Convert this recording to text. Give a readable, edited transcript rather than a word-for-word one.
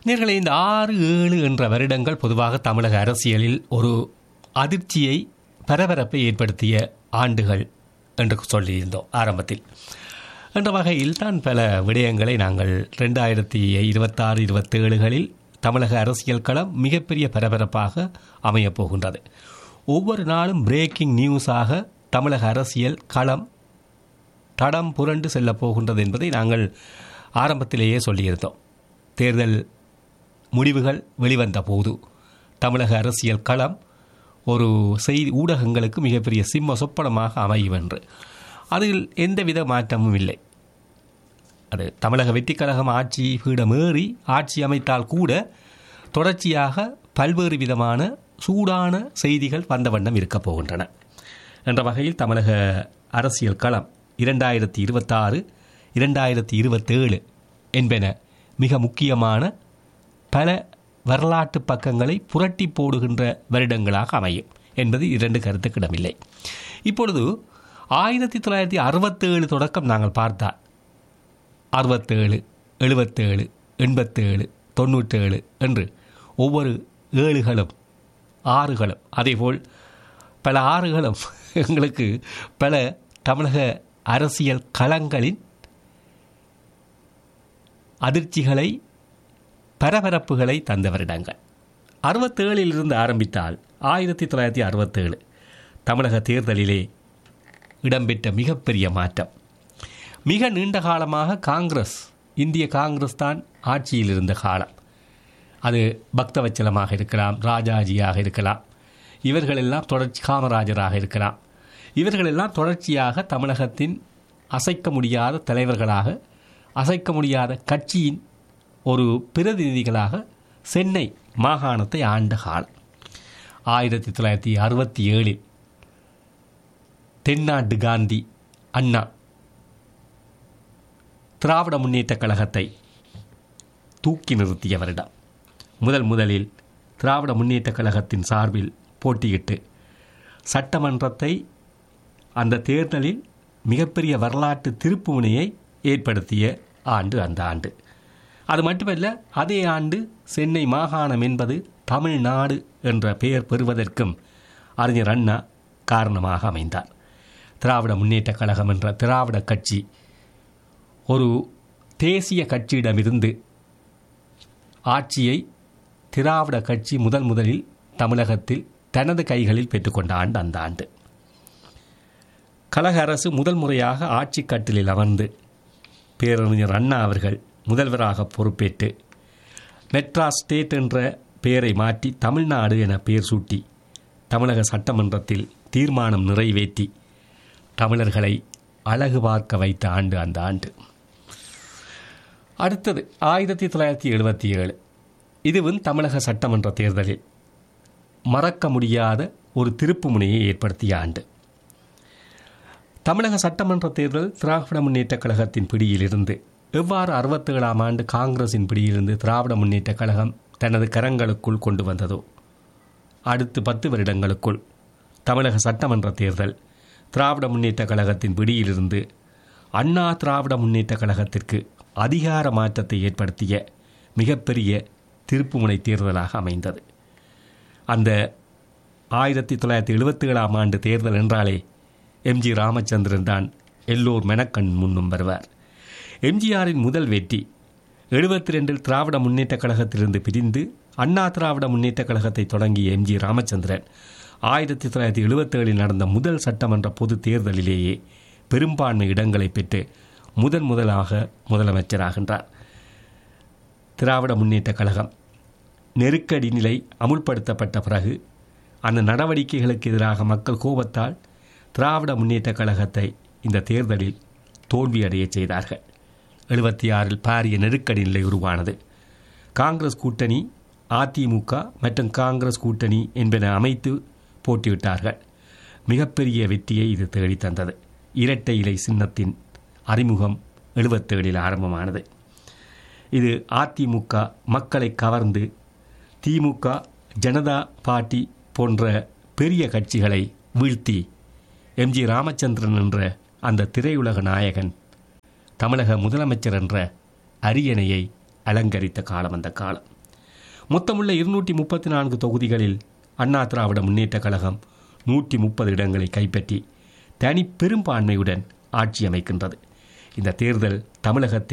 நேயர்களே, இந்த 6, 7 என்ற வருடங்கள் பொதுவாக தமிழக அரசியலில் ஒரு அதிர்ச்சியை பரபரப்பை ஏற்படுத்திய ஆண்டுகள் என்று சொல்லியிருந்தோம் ஆரம்பத்தில். என்ற வகையில் தான் பல விடயங்களை நாங்கள் 2026, 27களில் தமிழக அரசியல் களம் மிகப்பெரிய பரபரப்பாக அமையப் போகின்றது. ஒவ்வொரு நாளும் பிரேக்கிங் நியூஸாக தமிழக அரசியல் களம் தடம் புரண்டு செல்லப் போகின்றது என்பதை நாங்கள் ஆரம்பத்திலேயே சொல்லியிருந்தோம். தேர்தல் முடிவுகள் வெளிவந்த போது தமிழக அரசியல் களம் ஒரு செய்தி ஊடகங்களுக்கு மிகப்பெரிய சிம்ம சொப்பனமாக அமையும் என்று. அதில் எந்தவித மாற்றமும் இல்லை. அது தமிழக வெற்றிக் கழகம் ஆட்சி பீடமேறி ஆட்சி அமைத்தால் கூட தொடர்ச்சியாக பல்வேறு விதமான சூடான செய்திகள் வந்த வண்ணம் இருக்கப் போகின்றன. என்ற வகையில் தமிழக அரசியல் களம் 2026, 2027 என்பன மிக முக்கியமான பல வரலாற்று பக்கங்களை புரட்டி போடுகின்ற வருடங்களாக அமையும் என்பது இரண்டு கருத்துக்கிடமில்லை. இப்பொழுது 1967 தொடக்கம் நாங்கள் பார்த்தால் 67, 77, 87, 97 என்று ஒவ்வொரு 7களும் 6களும் அதேபோல் பல 6களும் எங்களுக்கு பல தமிழக அரசியல் களங்களின் அதிர்ச்சிகளை பரபரப்புகளை தந்த வருடங்கள். 67 ஆரம்பித்தால் 1967 தமிழக தேர்தலிலே இடம்பெற்ற மிகப்பெரிய மாற்றம். மிக நீண்ட காலமாக காங்கிரஸ், இந்திய காங்கிரஸ் தான் ஆட்சியில் இருந்த காலம். அது பக்தவச்சலமாக இருக்கலாம், ராஜாஜியாக இருக்கலாம், இவர்களெல்லாம் தொடர்ச்சி காமராஜராக இருக்கலாம். இவர்களெல்லாம் தொடர்ச்சியாக தமிழகத்தின் அசைக்க முடியாத தலைவர்களாக, அசைக்க முடியாத கட்சியின் ஒரு பிரதிநிதிகளாக சென்னை மாகாணத்தை ஆண்ட காலம். 1967 தென்னாட்டு காந்தி அண்ணா திராவிட முன்னேற்ற கழகத்தை தூக்கி நிறுத்திய வருடம். முதலில் திராவிட முன்னேற்ற கழகத்தின் சார்பில் போட்டியிட்டு சட்டமன்றத்தை அந்த தேர்தலில் மிகப்பெரிய வரலாற்று திருப்புமுனையை ஏற்படுத்திய ஆண்டு அந்த ஆண்டு. அது மட்டுமல்ல, அதே ஆண்டு சென்னை மாகாணம் என்பது தமிழ்நாடு என்ற பெயர் பெறுவதற்கும் அறிஞர் அண்ணா காரணமாக அமைந்தார். திராவிட முன்னேற்ற கழகம் என்ற திராவிட கட்சி ஒரு தேசிய கட்சியிடமிருந்து ஆட்சியை திராவிட கட்சி முதலில் தமிழகத்தில் தனது கைகளில் பெற்றுக்கொண்ட ஆண்டு அந்த ஆண்டு. கழக அரசு முதல் முறையாக ஆட்சி கட்டிலில் அமர்ந்து பேரறிஞர் அண்ணா அவர்கள் முதல்வராக பொறுப்பேற்று மெட்ராஸ் ஸ்டேட் என்ற பெயரை மாற்றி தமிழ்நாடு என பெயர் சூட்டி தமிழக சட்டமன்றத்தில் தீர்மானம் நிறைவேற்றி தமிழர்களை அழகு பார்க்க வைத்த ஆண்டு அந்த ஆண்டு. அடுத்தது 1977. இதுவும் தமிழக சட்டமன்ற தேர்தலில் மறக்க முடியாத ஒரு திருப்புமுனையை ஏற்படுத்திய ஆண்டு. தமிழக சட்டமன்ற தேர்தல் திராவிட முன்னேற்ற கழகத்தின் பிடியிலிருந்து எவ்வாறு 67ஆம் ஆண்டு காங்கிரசின் பிடியிலிருந்து திராவிட முன்னேற்ற கழகம் தனது கரங்களுக்குள் கொண்டு வந்ததோ, அடுத்து 10 வருடங்களுக்குள் தமிழக சட்டமன்ற தேர்தல் திராவிட முன்னேற்ற கழகத்தின் பிடியிலிருந்து அண்ணா திராவிட முன்னேற்ற கழகத்திற்கு அதிகார மாற்றத்தை ஏற்படுத்திய மிகப்பெரிய திருப்புமுனை தேர்தலாக அமைந்தது. அந்த 1977ஆம் ஆண்டு தேர்தல் என்றாலே எம்ஜி ராமச்சந்திரன் தான் எல்லோர் மெனக்கண் முன்னும் வருவார். எம்ஜிஆரின் முதல் வெற்றி 72 திராவிட முன்னேற்ற கழகத்திலிருந்து பிரிந்து அண்ணா திராவிட முன்னேற்ற கழகத்தை தொடங்கிய எம்ஜி ராமச்சந்திரன் 1977 நடந்த முதல் சட்டமன்ற பொது தேர்தலிலேயே பெரும்பான்மை இடங்களை பெற்று முதலாக முதலமைச்சராகின்றார். திராவிட முன்னேற்ற கழகம் நெருக்கடி நிலை அமுல்படுத்தப்பட்ட பிறகு அந்த நடவடிக்கைகளுக்கு எதிராக மக்கள் கோபத்தால் திராவிட முன்னேற்ற கழகத்தை இந்த தேர்தலில் தோல்வியடைய செய்தார்கள். 76 பாரிய நெருக்கடி நிலை உருவானது. காங்கிரஸ் கூட்டணி, அதிமுக மற்றும் காங்கிரஸ் கூட்டணி என்பன அமைத்து போட்டியிட்டார்கள். மிகப்பெரிய வெற்றியை இது தேடித்தந்தது. இரட்டை இலை சின்னத்தின் அறிமுகம் 77 ஆரம்பமானது. இது அதிமுக மக்களை கவர்ந்து திமுக, ஜனதா பார்ட்டி போன்ற பெரிய கட்சிகளை வீழ்த்தி எம்ஜி ராமச்சந்திரன் என்ற அந்த திரையுலக நாயகன் தமிழக முதலமைச்சர் என்ற அரியணையை அலங்கரித்த காலம் அந்த காலம். மொத்தமுள்ள 234 தொகுதிகளில் அண்ணா திராவிட முன்னேற்றக் கழகம் 130 இடங்களை கைப்பற்றி தனி பெரும்பான்மையுடன் ஆட்சி அமைக்கின்றது. இந்த தேர்தல் தமிழகத்தில்